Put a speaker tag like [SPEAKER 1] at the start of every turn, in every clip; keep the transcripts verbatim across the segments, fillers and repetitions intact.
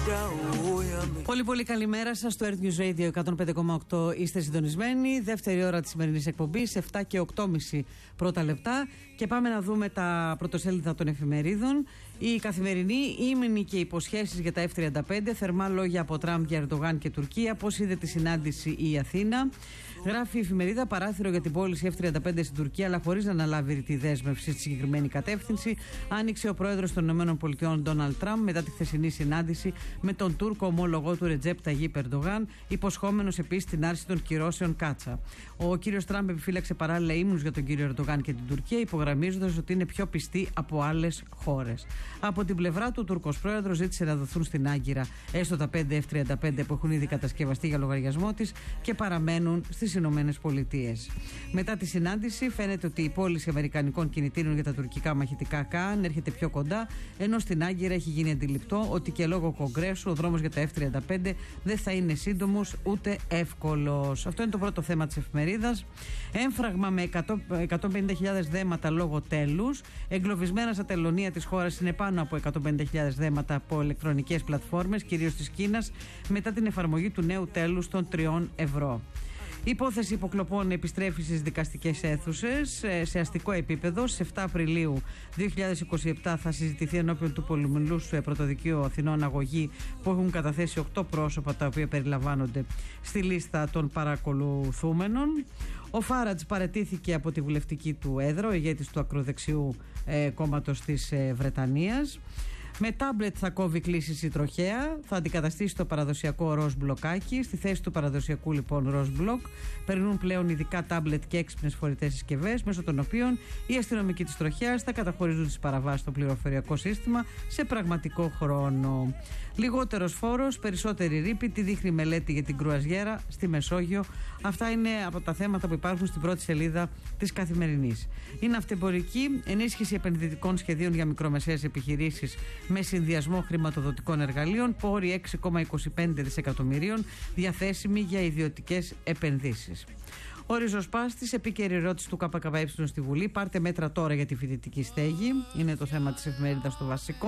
[SPEAKER 1] Πολύ πολύ καλημέρα σας στο Earth News Radio εκατόν πέντε κόμμα οκτώ. Είστε συντονισμένοι. Δεύτερη ώρα της σημερινής εκπομπής, επτά και οκτώ και μισή πρώτα λεπτά. Και πάμε να δούμε τα πρωτοσέλιδα των εφημερίδων. Η Καθημερινή, ήμνοι και υποσχέσεις για τα εφ τριάντα πέντε. Θερμά λόγια από Τραμπ για Ερντογάν και Τουρκία. Πώς είδε τη συνάντηση η Αθήνα. Γράφει η εφημερίδα παράθυρο για την πώληση εφ τριάντα πέντε στην Τουρκία, αλλά χωρίς να αναλάβει τη δέσμευση στη συγκεκριμένη κατεύθυνση. Άνοιξε ο πρόεδρος των ΗΠΑ, Ντόναλντ Τραμπ, μετά τη χθεσινή συνάντηση με τον Τούρκο ομόλογό του Ρετζέπ Ταγίπ Ερντογάν, υποσχόμενος επίσης την άρση των κυρώσεων Κάτσα. Ο κύριος Τραμπ επιφύλαξε παράλληλα ύμνους για τον κύριο Ερντογάν και την Τουρκία, υπογραμμίζοντας ότι είναι πιο πιστοί από άλλες χώρες. Από την πλευρά του, ο Τούρκος πρόεδρος ζήτησε να δοθούν στην Άγκυρα έστω τα πέντε εφ τριάντα πέντε που έχουν ήδη κατασκευαστεί για λογαριασμό της και παραμένουν στις Ηνωμένες Πολιτείες. Μετά τη συνάντηση, φαίνεται ότι η πώληση αμερικανικών κινητήρων για τα τουρκικά μαχητικά Καν έρχεται πιο κοντά, ενώ στην Άγκυρα έχει γίνει αντιληπτό ότι και λόγω Κογκρέσου ο δρόμος για τα εφ τριάντα πέντε δεν θα είναι σύντομος ούτε εύκολος. Αυτό είναι το πρώτο θέμα της εφημερίδας. Έμφραγμα με εκατόν πενήντα χιλιάδες δέματα λόγω τέλους. Εγκλωβισμένα στα τελωνεία της χώρας είναι πάνω από εκατόν πενήντα χιλιάδες δέματα από ηλεκτρονικές πλατφόρμες, κυρίως της Κίνας, μετά την εφαρμογή του νέου τέλους των τριών ευρώ. Η υπόθεση υποκλοπών επιστρέφει στις δικαστικές αίθουσες σε αστικό επίπεδο. Στις επτά Απριλίου δύο χιλιάδες είκοσι επτά θα συζητηθεί ενώπιον του Πολυμελούς Πρωτοδικείου Αθηνών αγωγή που έχουν καταθέσει οκτώ πρόσωπα τα οποία περιλαμβάνονται στη λίστα των παρακολουθούμενων. Ο Φάρατζ παραιτήθηκε από τη βουλευτική του έδρα, ο ηγέτης του ακροδεξιού ε, κόμματος της ε, Βρετανίας. Με τάμπλετ θα κόβει κλήσεις η τροχέα, θα αντικαταστήσει το παραδοσιακό ροζ μπλοκάκι. Στη θέση του παραδοσιακού λοιπόν ροζ μπλοκ περνούν πλέον ειδικά τάμπλετ και έξυπνες φορητές συσκευές, μέσω των οποίων οι αστυνομικοί της τροχέας θα καταχωρίζουν τις παραβάσεις στο πληροφοριακό σύστημα σε πραγματικό χρόνο. Λιγότερος φόρος, περισσότερη ρήπη, τη δείχνει μελέτη για την κρουαζιέρα στη Μεσόγειο. Αυτά είναι από τα θέματα που υπάρχουν στην πρώτη σελίδα της Καθημερινής. Η ναυτεμπορική, ενίσχυση επενδυτικών σχεδίων για μικρομεσαίες επιχειρήσεις με συνδυασμό χρηματοδοτικών εργαλείων, πόροι έξι κόμμα είκοσι πέντε δισεκατομμυρίων διαθέσιμοι για ιδιωτικές επενδύσεις. Ο ριζοσπάστης, επίκαιρη ερώτηση του ΚΚΕ στη Βουλή. Πάρτε μέτρα τώρα για τη φοιτητική στέγη. Είναι το θέμα της εφημερίδας το βασικό.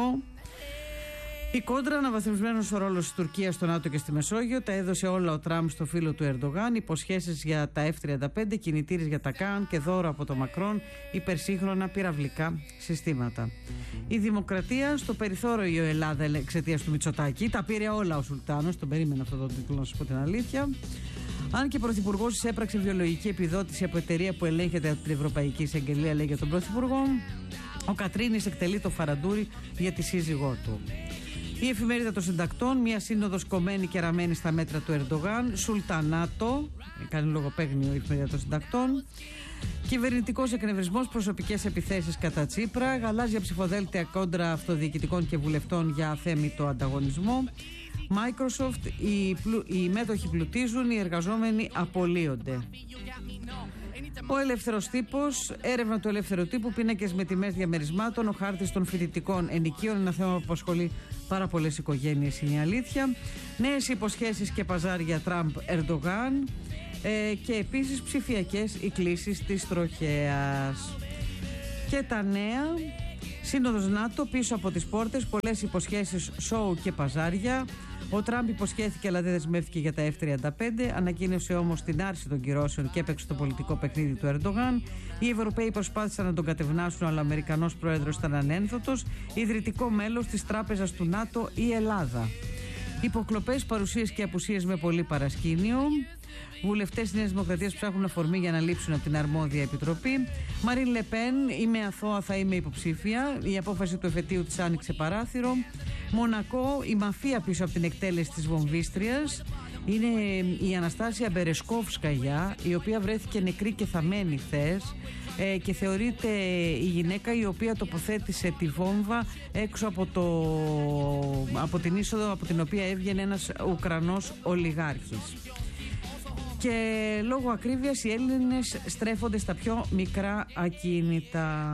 [SPEAKER 1] Η κόντρα, αναβαθμισμένος ο ρόλος της Τουρκίας στο ΝΑΤΟ και στη Μεσόγειο, τα έδωσε όλα ο Τραμπ στο φίλο του Ερντογάν. Υποσχέσεις για τα εφ τριάντα πέντε, κινητήρες για τα Καν και δώρο από το Μακρόν, υπερσύγχρονα πυραυλικά συστήματα. Η Δημοκρατία, στο περιθώριο η Ελλάδα εξαιτίας του Μητσοτάκη. Τα πήρε όλα ο Σουλτάνος, τον περίμενε αυτό το τίτλο, να σας πω την αλήθεια. Αν και ο Πρωθυπουργός της έπραξε βιολογική επιδότηση από εταιρεία που ελέγχεται από την Ευρωπαϊκή Εισαγγελία, λέει για τον Πρωθυπουργό, ο Κατρίνης εκτελεί το φαραντούρι για τη σύζυγό του. Η εφημερίδα των συντακτών, μια σύνοδος κομμένη και ραμμένη στα μέτρα του Ερντογάν, Σουλτανάτο, κάνει λογοπαίγνιο η εφημερίδα των συντακτών. Κυβερνητικός εκνευρισμός, προσωπικές επιθέσεις κατά Τσίπρα, γαλάζια ψηφοδέλτια κόντρα αυτοδιοικητικών και βουλευτών για αθέμητο ανταγωνισμό. Microsoft, οι, πλου, οι μέτοχοι πλουτίζουν, οι εργαζόμενοι απολύονται. Ο ελεύθερος τύπος, έρευνα του ελεύθερου τύπου, πίνακες με τιμές διαμερισμάτων, ο χάρτης των φοιτητικών ενοικίων, ένα θέμα που απασχολεί πάρα πολλές οικογένειες, είναι η αλήθεια. Νέες υποσχέσεις και παζάρια Τραμπ-Ερντογάν ε, και επίσης ψηφιακές οι κλήσεις της τροχέας. Και τα νέα. Σύνοδος ΝΑΤΟ, πίσω από τις πόρτες, πολλές υποσχέσεις, σόου και παζάρια. Ο Τραμπ υποσχέθηκε αλλά δεν δεσμεύτηκε για τα εφ τριάντα πέντε, ανακοίνωσε όμως την άρση των κυρώσεων και έπαιξε το πολιτικό παιχνίδι του Ερντογάν. Οι Ευρωπαίοι προσπάθησαν να τον κατευνάσουν, αλλά ο Αμερικανός πρόεδρος ήταν ανένθωτος. Ιδρυτικό μέλος της τράπεζας του ΝΑΤΟ η Ελλάδα. Υποκλοπές, παρουσίες και απουσίες με πολύ παρασκήνιο. Βουλευτές της Νέας Δημοκρατίας ψάχνουν αφορμή για να λείψουν από την αρμόδια επιτροπή. Μαρίν Λεπέν, είμαι αθώα, θα είμαι υποψήφια. Η απόφαση του εφετείου της άνοιξε παράθυρο. Μονακό, η μαφία πίσω από την εκτέλεση της βομβίστριας είναι η Αναστάσια Μπερεσκόφσκαγια, η οποία βρέθηκε νεκρή και θαμμένη χθες ε, και θεωρείται η γυναίκα η οποία τοποθέτησε τη βόμβα έξω από, το, από την είσοδο από την οποία έβγαινε ένας Ουκρανός ολιγάρχης. Και λόγω ακρίβειας οι Έλληνες στρέφονται στα πιο μικρά ακίνητα.